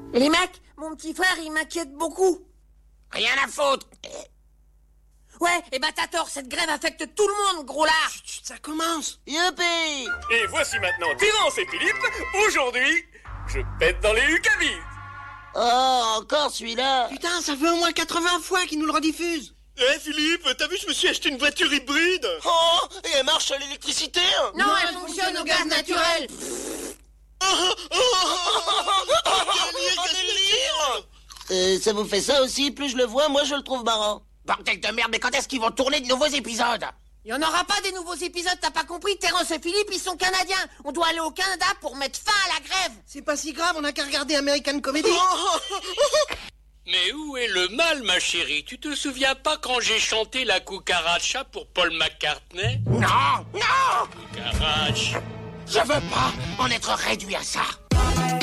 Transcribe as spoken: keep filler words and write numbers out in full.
Et les mecs, mon petit frère, il m'inquiète beaucoup. Rien à foutre. Ouais, et bah t'as tort, cette grève affecte tout le monde, gros lard. Chut, chut, ça commence. Youpi! Et voici maintenant Terence et Philippe. Aujourd'hui, je pète dans les Ukabi. Oh, encore celui-là. Putain, ça fait au moins quatre-vingts fois qu'ils nous le rediffusent. Eh hey, Philippe, t'as vu, je me suis acheté une voiture hybride. Oh, et elle marche à l'électricité. Non, non, elle fonctionne au gaz naturel. Oh, oh, oh, oh, quel délire. Euh, ça vous fait ça aussi? Plus je le vois, moi je le trouve marrant. Bordel de merde, mais quand est-ce qu'ils vont tourner de nouveaux épisodes? Il y en aura pas des nouveaux épisodes, t'as pas compris? Terence et Philippe, ils sont canadiens. On doit aller au Canada pour mettre fin à la grève. C'est pas si grave, on a qu'à regarder American Comedy. Mais où est le mal, ma chérie? Tu te souviens pas quand j'ai chanté la cucaracha pour Paul McCartney? Non, non, Cucaracha. je veux pas en être réduit à ça.